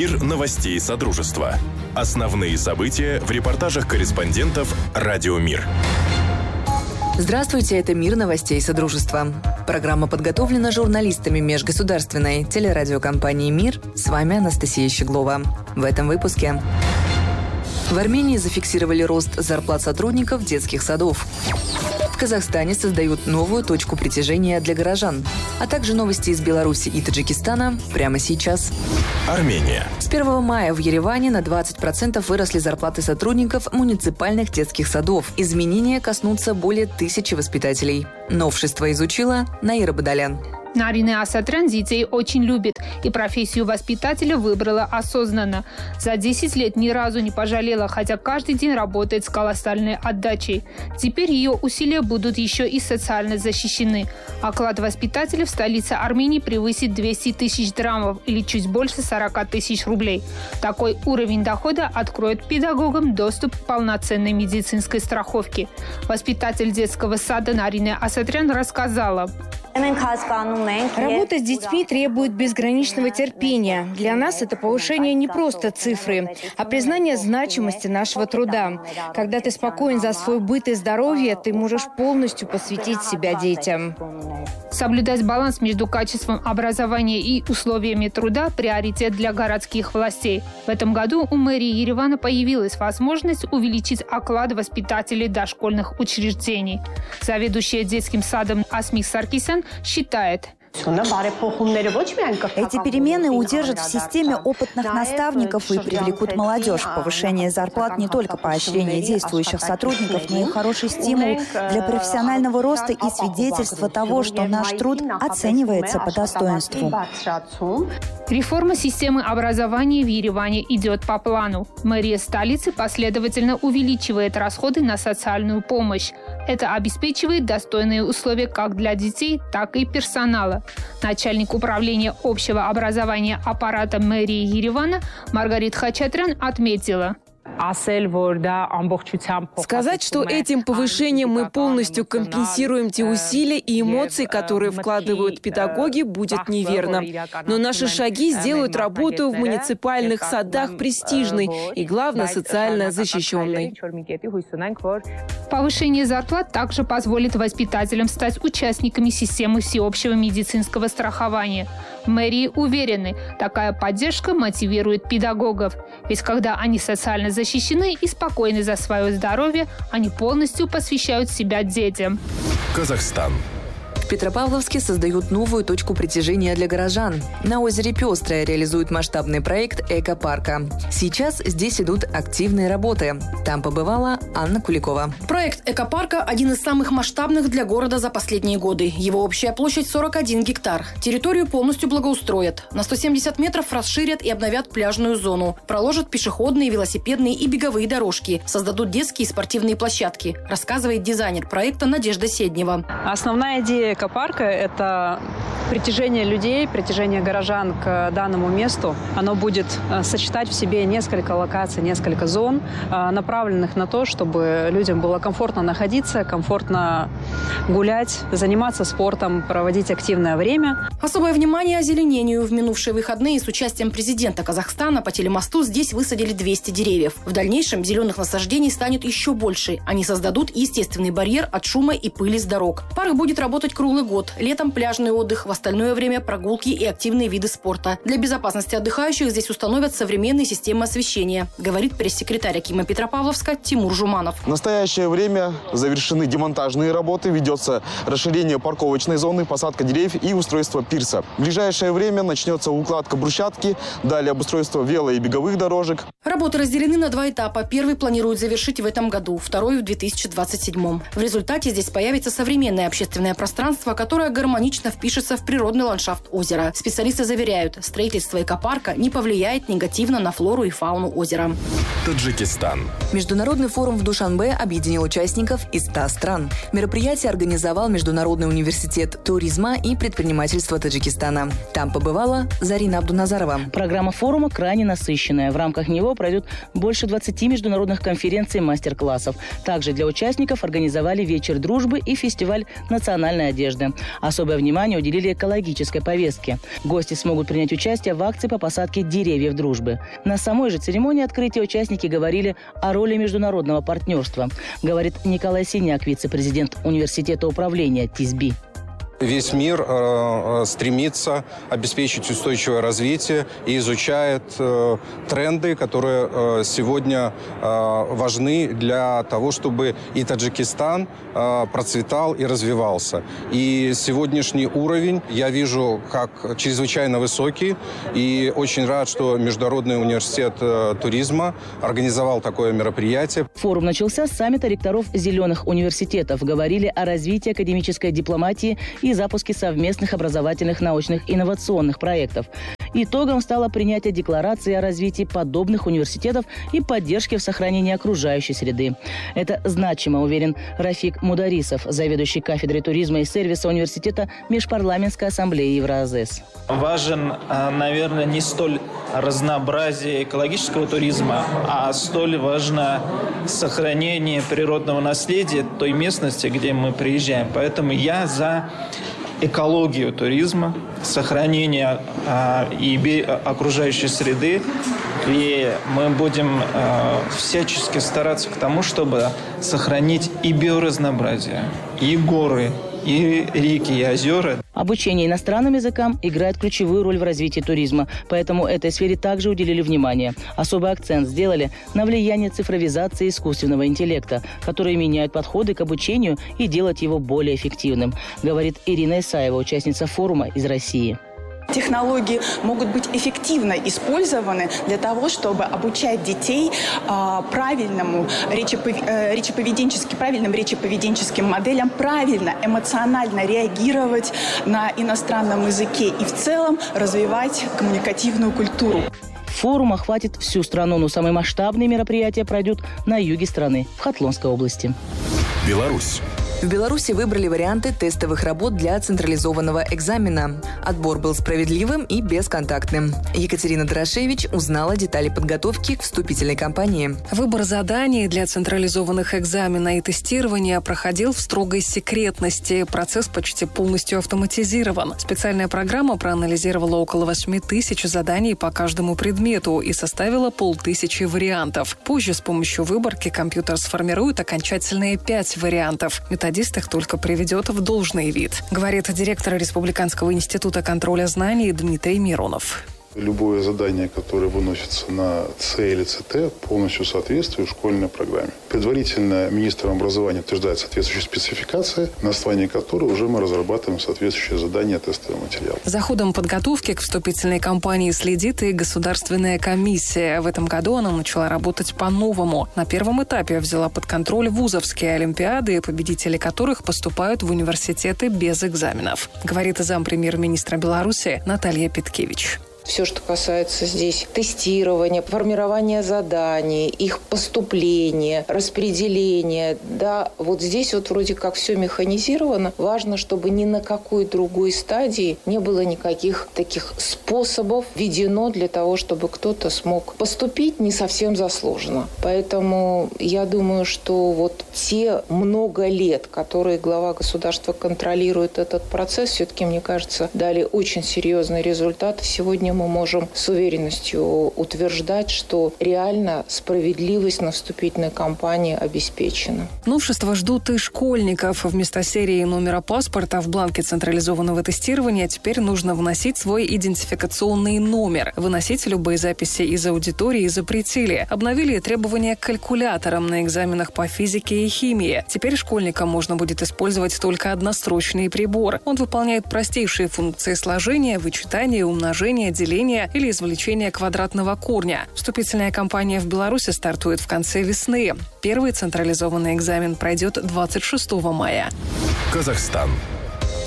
Мир новостей Содружества. Основные события в репортажах корреспондентов «Радио Мир». Здравствуйте, это «Мир новостей Содружества». Программа подготовлена журналистами межгосударственной телерадиокомпании «Мир». С вами Анастасия Щеглова. В этом выпуске. В Армении зафиксировали рост зарплат сотрудников детских садов. В Казахстане создают новую точку притяжения для горожан. А также новости из Беларуси и Таджикистана прямо сейчас. Армения. С 1 мая в Ереване на 20% выросли зарплаты сотрудников муниципальных детских садов. Изменения коснутся более 1000 воспитателей. Новшество изучила Наира Бадалян. Нарине Асатрян детей очень любит и профессию воспитателя выбрала осознанно. За 10 лет ни разу не пожалела, хотя каждый день работает с колоссальной отдачей. Теперь ее усилия будут еще и социально защищены. Оклад воспитателя в столице Армении превысит 200 тысяч драмов или чуть больше 40 тысяч рублей. Такой уровень дохода откроет педагогам доступ к полноценной медицинской страховке. Воспитатель детского сада Нарине Асатрян рассказала. Работа с детьми требует безграничного терпения. Для нас это повышение не просто цифры, а признание значимости нашего труда. Когда ты спокоен за свой быт и здоровье, ты можешь полностью посвятить себя детям. Соблюдать баланс между качеством образования и условиями труда – приоритет для городских властей. В этом году у мэрии Еревана появилась возможность увеличить оклад воспитателей дошкольных учреждений. Заведующая детским садом Асмик Саркисян считает, эти перемены удержат в системе опытных наставников и привлекут молодежь. Повышение зарплат не только поощрение действующих сотрудников, но и хороший стимул для профессионального роста и свидетельство того, что наш труд оценивается по достоинству. Реформа системы образования в Ереване идет по плану. Мэрия столицы последовательно увеличивает расходы на социальную помощь. Это обеспечивает достойные условия как для детей, так и персонала. Начальник управления общего образования аппарата мэрии Еревана Маргарит Хачатрян отметила. Сказать, что этим повышением мы полностью компенсируем те усилия и эмоции, которые вкладывают педагоги, будет неверно. Но наши шаги сделают работу в муниципальных садах престижной и, главное, социально защищенной. Повышение зарплат также позволит воспитателям стать участниками системы всеобщего медицинского страхования. В мэрии уверены, такая поддержка мотивирует педагогов. Ведь когда они социально защищены и спокойны за свое здоровье, они полностью посвящают себя детям. Казахстан. В Петропавловске создают новую точку притяжения для горожан. На озере Пестрое реализуют масштабный проект экопарка. Сейчас здесь идут активные работы. Там побывала Анна Куликова. Проект экопарка – один из самых масштабных для города за последние годы. Его общая площадь 41 гектар. Территорию полностью благоустроят. На 170 метров расширят и обновят пляжную зону. Проложат пешеходные, велосипедные и беговые дорожки. Создадут детские и спортивные площадки, рассказывает дизайнер проекта Надежда Седнева. Основная идея экопарка – это притяжение людей, притяжение горожан к данному месту. Оно будет сочетать в себе несколько локаций, несколько зон, направленных на то, чтобы людям было комфортно находиться, комфортно гулять, заниматься спортом, проводить активное время. Особое внимание озеленению. В минувшие выходные с участием президента Казахстана по телемосту здесь высадили 200 деревьев. В дальнейшем зеленых насаждений станет еще больше. Они создадут естественный барьер от шума и пыли с дорог. Парк будет работать круглый год. Летом пляжный отдых, в остальное время прогулки и активные виды спорта. Для безопасности отдыхающих здесь установят современные системы освещения, говорит пресс-секретарь Акима Петропавловска Тимур Жуманов. В настоящее время завершены демонтажные работы, ведется расширение парковочной зоны, посадка деревьев и устройство пирса. В ближайшее время начнется укладка брусчатки, далее обустройство вело- и беговых дорожек. Работы разделены на 2 этапа. Первый планируют завершить в этом году, второй в 2027. В результате здесь появится современное общественное пространство, которое гармонично впишется в природный ландшафт озера. Специалисты заверяют, строительство экопарка не повлияет негативно на флору и фауну озера. Таджикистан. Международный форум в Душанбе объединил участников из 100 стран. Мероприятие организовал Международный университет туризма и предпринимательства Таджикистана. Там побывала Зарина Абдуназарова. Программа форума крайне насыщенная. В рамках него пройдут больше 20 международных конференций и мастер-классов. Также для участников организовали вечер дружбы и фестиваль национальной одежды. одежды. Особое внимание уделили экологической повестке. Гости смогут принять участие в акции по посадке деревьев дружбы. На самой же церемонии открытия участники говорили о роли международного партнерства, говорит Николай Синяк, вице-президент университета управления ТИСБИ. Весь мир стремится обеспечить устойчивое развитие и изучает тренды, которые сегодня важны для того, чтобы и Таджикистан процветал и развивался. И сегодняшний уровень я вижу как чрезвычайно высокий. И очень рад, что Международный университет туризма организовал такое мероприятие. Форум начался с саммита ректоров зеленых университетов. Говорили о развитии академической дипломатии и запуске совместных образовательных, научных, инновационных проектов. Итогом стало принятие декларации о развитии подобных университетов и поддержке в сохранении окружающей среды. Это значимо, уверен Рафик Мударисов, заведующий кафедрой туризма и сервиса университета Межпарламентской ассамблеи Евразес. Важен, наверное, не столь разнообразие экологического туризма, а столь важно сохранение природного наследия той местности, где мы приезжаем. Поэтому я за экологию туризма, сохранение и окружающей среды. И мы будем всячески стараться к тому, чтобы сохранить и биоразнообразие, и горы, и реки, и озера. Обучение иностранным языкам играет ключевую роль в развитии туризма, поэтому этой сфере также уделили внимание. Особый акцент сделали на влияние цифровизации и искусственного интеллекта, которые меняют подходы к обучению и делают его более эффективным, говорит Ирина Исаева, участница форума из России. Технологии могут быть эффективно использованы для того, чтобы обучать детей правильным речеповеденческим моделям, правильно, эмоционально реагировать на иностранном языке и в целом развивать коммуникативную культуру. Форум охватит всю страну, но самые масштабные мероприятия пройдут на юге страны, в Хатлонской области. Беларусь. В Беларуси выбрали варианты тестовых работ для централизованного экзамена. Отбор был справедливым и бесконтактным. Екатерина Дорошевич узнала детали подготовки к вступительной кампании. Выбор заданий для централизованных экзамена и тестирования проходил в строгой секретности. Процесс почти полностью автоматизирован. Специальная программа проанализировала около 8000 заданий по каждому предмету и составила 5000 вариантов. Позже с помощью выборки компьютер сформирует окончательные 5 вариантов. Методист их только приведет в должный вид, говорит директор Республиканского института контроля знаний Дмитрий Миронов. Любое задание, которое выносится на С или ЦТ, полностью соответствует школьной программе. Предварительно министром образования утверждает соответствующие спецификации, на основании которой уже мы разрабатываем соответствующие задания, тестовый материал. За ходом подготовки к вступительной кампании следит и Государственная комиссия. В этом году она начала работать по-новому. На первом этапе взяла под контроль вузовские олимпиады, победители которых поступают в университеты без экзаменов, говорит зампремьер-министра Беларуси Наталья Петкевич. Все, что касается здесь тестирования, формирования заданий, их поступления, распределения, да, вот здесь вот вроде как все механизировано. Важно, чтобы ни на какой другой стадии не было никаких таких способов введено для того, чтобы кто-то смог поступить не совсем заслуженно. Поэтому я думаю, что вот те много лет, которые глава государства контролирует этот процесс, все-таки, мне кажется, дали очень серьезный результат. Сегодня мы можем с уверенностью утверждать, что реально справедливость на вступительной кампании обеспечена. Новшества ждут и школьников. Вместо серии номера паспорта в бланке централизованного тестирования теперь нужно вносить свой идентификационный номер. Выносить любые записи из аудитории запретили. Обновили требования к калькуляторам на экзаменах по физике и химии. Теперь школьникам можно будет использовать только однострочный прибор. Он выполняет простейшие функции сложения, вычитания, умножения, деления или извлечения квадратного корня. Вступительная кампания в Беларуси стартует в конце весны. Первый централизованный экзамен пройдет 26 мая. Казахстан.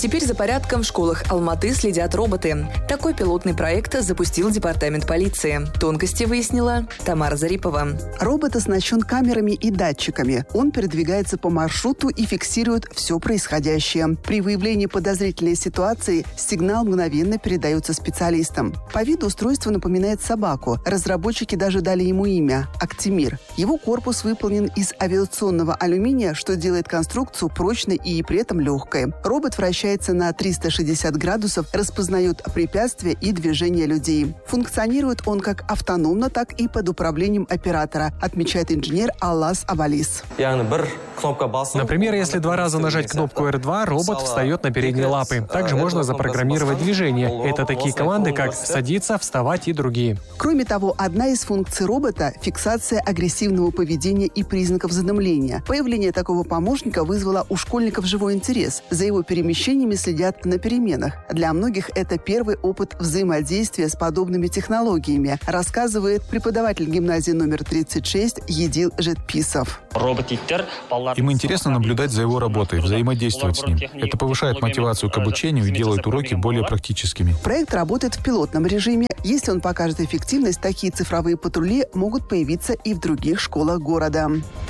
Теперь за порядком в школах Алматы следят роботы. Такой пилотный проект запустил департамент полиции. Тонкости выяснила Тамара Зарипова. Робот оснащен камерами и датчиками. Он передвигается по маршруту и фиксирует все происходящее. При выявлении подозрительной ситуации сигнал мгновенно передается специалистам. По виду устройство напоминает собаку. Разработчики даже дали ему имя – Актимир. Его корпус выполнен из авиационного алюминия, что делает конструкцию прочной и при этом легкой. Робот вращается на 360 градусов, распознает препятствия и движения людей. Функционирует он как автономно, так и под управлением оператора, отмечает инженер Аллас Абалис. Например, если 2 раза нажать кнопку R2, робот встает на передние лапы. Также можно запрограммировать движение. Это такие команды, как садиться, вставать и другие. Кроме того, одна из функций робота – фиксация агрессивного поведения и признаков задымления. Появление такого помощника вызвало у школьников живой интерес. За его перемещениями следят на переменах. Для многих это первый опыт взаимодействия с подобными технологиями, рассказывает преподаватель гимназии номер 36 Едил Жетписов. Им интересно наблюдать за его работой, взаимодействовать с ним. Это повышает мотивацию к обучению и делает уроки более практическими. Проект работает в пилотном режиме. Если он покажет эффективность, такие цифровые патрули могут появиться и в других школах города.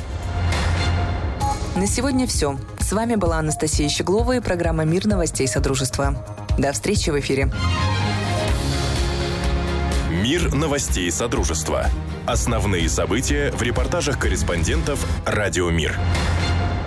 На сегодня все. С вами была Анастасия Щеглова и программа «Мир новостей Содружества». До встречи в эфире. Мир новостей Содружества. Основные события в репортажах корреспондентов «Радио Мир».